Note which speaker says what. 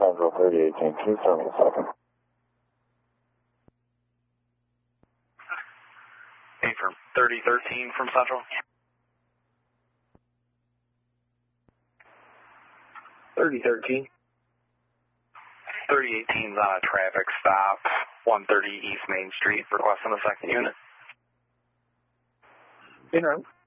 Speaker 1: Central 3018. Please tell me a second.
Speaker 2: Hey, from 3013 from Central.
Speaker 3: 3013.
Speaker 2: 3018's on a traffic stop, 130 East Main Street, requesting a second unit.
Speaker 3: In route.